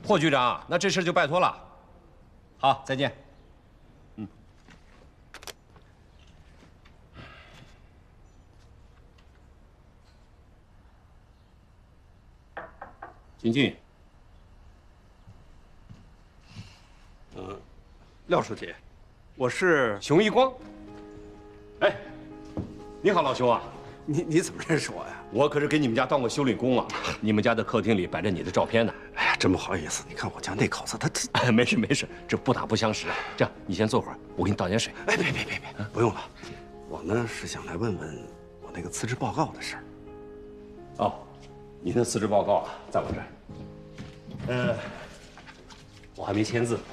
霍局长，那这事就拜托了。好，再见。请进。 廖书记，我是熊一光。哎，你好，老熊啊！ 你怎么认识我呀？ 我可是给你们家当过修理工啊！你们家的客厅里摆着你的照片呢。 哎呀，真不好意思，你看我家那口子，他哎，没事没事，这不打不相识。这样，你先坐会儿，我给你倒点水。 哎，别，不用了。我呢是想来问问我那个辞职报告的事儿。 哦，你的辞职报告啊，在我这儿。我还没签字。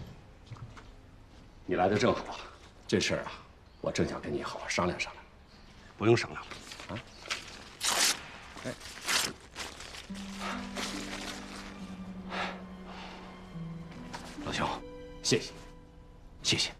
你来的正好，这事儿啊，我正想跟你好好商量商量。 不用商量了。啊？ 哎。老熊，谢谢，谢谢。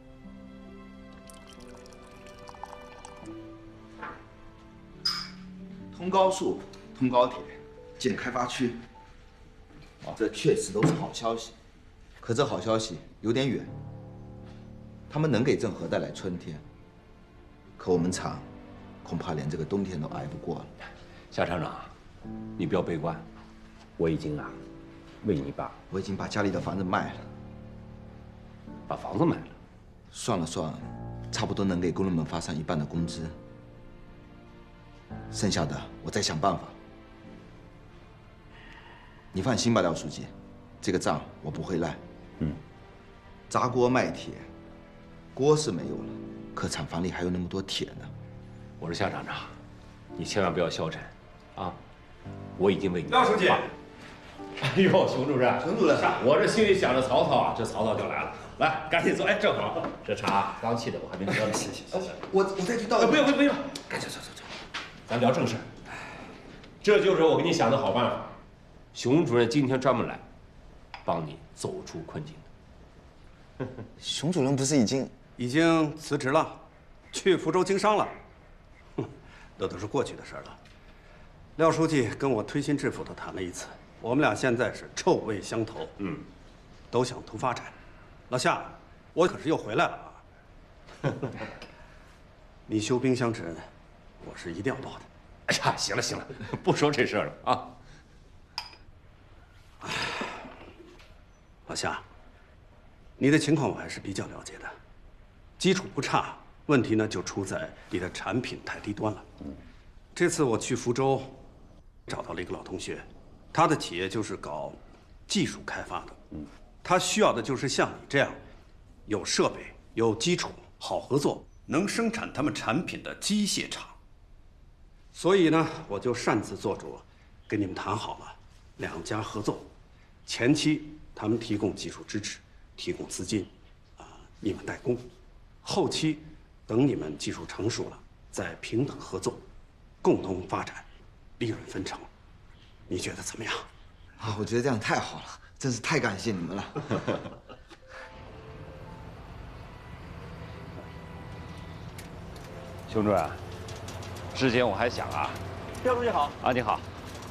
通高速、通高铁、建开发区，这确实都是好消息。可这好消息有点远，他们能给郑和带来春天，可我们厂恐怕连这个冬天都挨不过了。 夏厂长，你不要悲观，我已经为你我已经把家里的房子卖了， 把房子卖了， 算，差不多能给工人们发上一半的工资，剩下的我再想办法。你放心吧，廖书记，这个账我不会赖。砸锅卖铁，锅是没有了，可厂房里还有那么多铁呢。 我说夏厂长，你千万不要消沉，啊！我已经为你。 廖书记， 哎呦，熊主任，我这心里想着曹操啊，这曹操就来了。来，赶紧坐。哎，正好，这茶刚沏的，我还没喝呢。 谢谢。我再去倒。 不用， 赶紧走。 咱聊正事。这就是我给你想的好办法。熊主任今天专门来，帮你走出困境的。 熊主任不是已经辞职了，去福州经商了。那都是过去的事了。廖书记跟我推心置腹地谈了一次，我们俩现在是臭味相投，都想图发展。老夏，我可是又回来了啊！你修冰箱之恩，我是一定要报的。 哎呀，行了，不说这事了啊。 老夏，你的情况我还是比较了解的，基础不差，问题呢就出在你的产品太低端了。这次我去福州，找到了一个老同学，他的企业就是搞技术开发的，他需要的就是像你这样，有设备、有基础、好合作，能生产他们产品的机械厂。所以呢，我就擅自做主，跟你们谈好了，2家合作，前期他们提供技术支持，提供资金，你们代工，后期等你们技术成熟了，再平等合作，共同发展，利润分成。你觉得怎么样？ 啊，我觉得这样太好了，真是太感谢你们了。 熊主任，之前我还想廖书记好。 你好。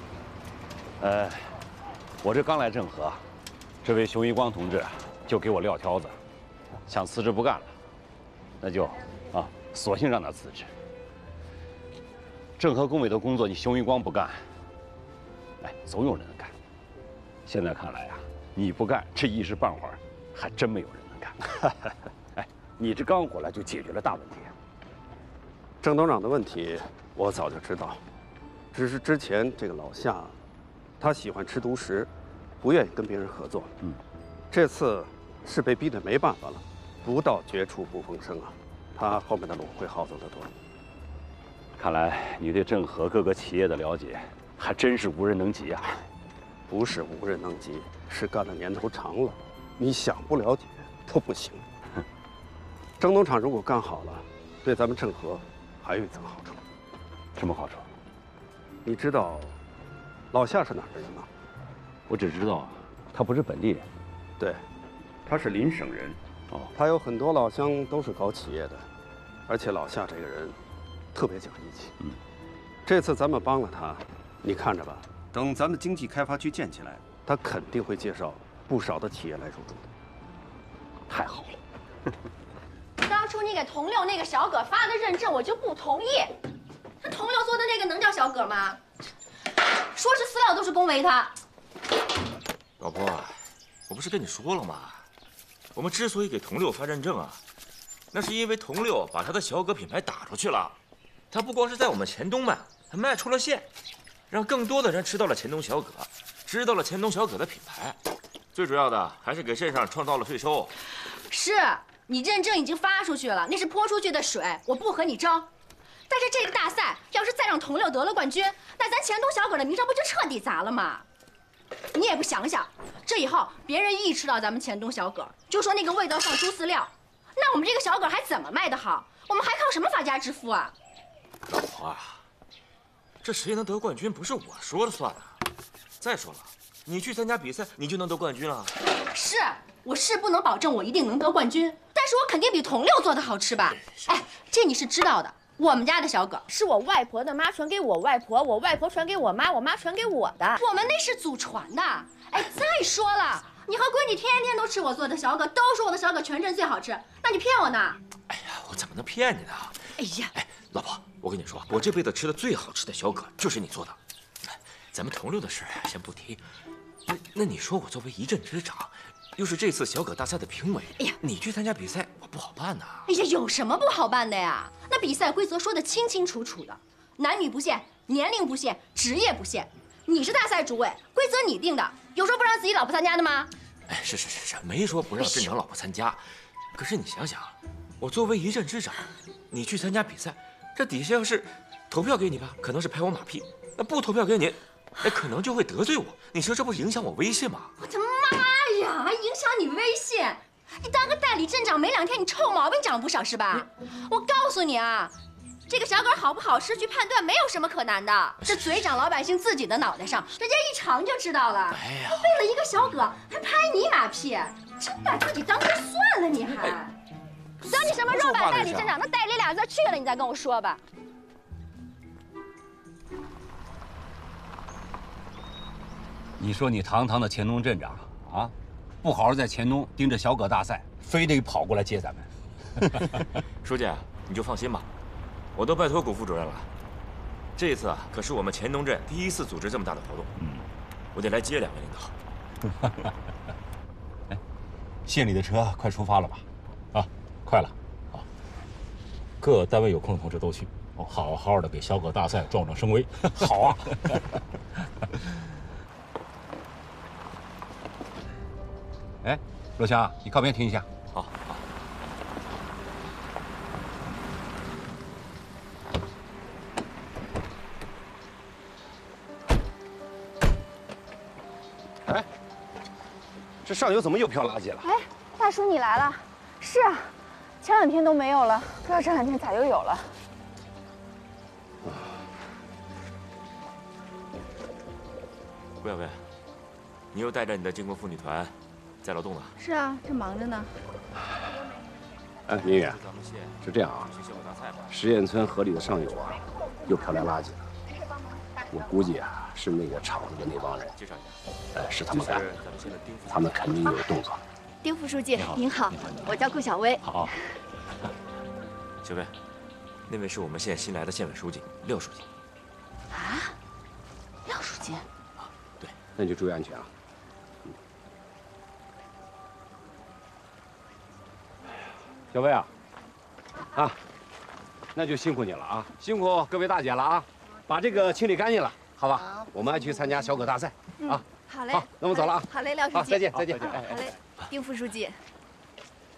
我这刚来郑和，这位熊一光同志就给我撂挑子，想辞职不干了，那就索性让他辞职。郑和工委的工作你熊一光不干，总有人能干。现在看来你不干，这一时半会儿还真没有人能干。你这刚回来就解决了大问题。 郑董事长的问题我早就知道，只是之前这个老夏，他喜欢吃独食，不愿意跟别人合作。这次是被逼得没办法了，不到绝处不逢生啊，他后面的路会好走得多。 看来你对郑和各个企业的了解，还真是无人能及啊！ 不是无人能及，是干的年头长了，你想不了解都不行。郑农场如果干好了，对咱们郑和还有一层好处。 什么好处？ 你知道老夏是哪儿的人吗？ 我只知道他不是本地人。 对，他是邻省人。他有很多老乡都是搞企业的，而且老夏这个人特别讲义气。这次咱们帮了他，你看着吧，等咱们经济开发区建起来， 他肯定会介绍不少的企业来入驻的。太好了！ 当初你给同六那个小葛发的认证，我就不同意。那同六做的那个能叫小葛吗？说是私了都是恭维他。 老婆，我不是跟你说了吗？我们之所以给同六发认证啊，那是因为同六把他的小葛品牌打出去了。他不光是在我们黔东卖，还卖出了县，让更多的人吃到了黔东小葛，知道了黔东小葛的品牌。最主要的还是给县上创造了税收。 是你认证已经发出去了，那是泼出去的水，我不和你争。但是这个大赛要是再让同六得了冠军，那咱黔东小葛的名声不就彻底砸了吗？你也不想想，这以后别人一吃到咱们黔东小葛，就说那个味道像猪饲料，那我们这个小葛还怎么卖得好？我们还靠什么发家致富啊？ 老婆啊，这谁能得冠军不是我说了算啊！再说了，你去参加比赛，你就能得冠军了。 是，我是不能保证我一定能得冠军，但是我肯定比同六做的好吃吧？哎，这你是知道的。我们家的小葛是我外婆的妈传给我外婆，我外婆传给我妈，我妈传给我的，我们那是祖传的。哎，再说了，你和闺女天天都吃我做的小葛，都说我的小葛全镇最好吃，那你骗我呢？ 哎呀，我怎么能骗你呢？ 哎呀， 哎，老婆，我跟你说，我这辈子吃的最好吃的小葛就是你做的。咱们同六的事呀，先不提。那你说我作为一镇之长，又是这次小葛大赛的评委，哎呀，你去参加比赛，我不好办呐。 哎呀，有什么不好办的呀？那比赛规则说的清清楚楚的，男女不限，年龄不限，职业不限。你是大赛主委，规则你定的，有说不让自己老婆参加的吗？ 哎，是，没说不让镇长老婆参加。可是你想想，我作为一镇之长，你去参加比赛，这底下要是投票给你吧，可能是拍我马屁；那不投票给你，哎，可能就会得罪我。你说这不是影响我威信吗？ 我的妈呀，还影响你威信！你当个代理镇长没2天，你臭毛病长不少是吧？我告诉你啊，这个小葛好不好吃，去判断没有什么可难的，是嘴长老百姓自己的脑袋上，人家一尝就知道了。 哎呀， 为了一个小葛还拍你马屁，真把自己当人算了，你还？等你什么时候把代理镇长那代理俩字去了，你再跟我说吧。 你说你堂堂的黔东镇长啊，不好好在黔东盯着小葛大赛，非得跑过来接咱们。 书记，你就放心吧，我都拜托谷副主任了。这一次啊，可是我们黔东镇第一次组织这么大的活动，我得来接2位领导。 哎，县里的车快出发了吧？啊，快了啊！各单位有空的同志都去，好好的给小葛大赛壮壮声威。好啊！ 哎，罗强，你靠边停一下。 好。 哎，这上游怎么又飘垃圾了？ 哎，大叔你来了。是啊，前2天都没有了，不知道这2天咋又有了。 吴小薇，你又带着你的巾帼妇女团在劳动呢？ 是啊，正忙着呢。 哎，明远，是这样啊，实验村河里的上游啊，又飘来垃圾了。我估计啊，是那个厂子的那帮人，是他们干的，他们肯定有动作。 丁副书记您好，我叫顾小薇。 好，小薇，那位是我们县新来的县委书记廖书记。 啊，廖书记。 对， 那你就注意安全啊。小薇啊，那就辛苦你了啊，辛苦各位大姐了啊，把这个清理干净了，好吧？好，我们还去参加小葛大赛啊。 好嘞， 好，那我们走了啊。 好嘞，廖书记。 好，再见，再见。 好嘞，丁副书记，